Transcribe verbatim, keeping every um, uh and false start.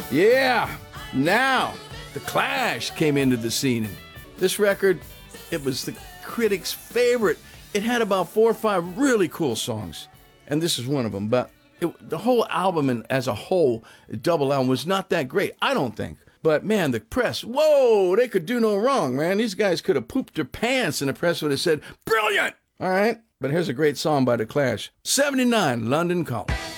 Yeah, now The Clash came into the scene. And this record, it was the critics' favorite. It had about four or five really cool songs, and this is one of them. But it, the whole album and as a whole, double album, was not that great, I don't think. But man, the press, whoa, they could do no wrong, man. These guys could have pooped their pants, and the press would have said, brilliant! All right, but here's a great song by The Clash. seventy-nine, London Calling.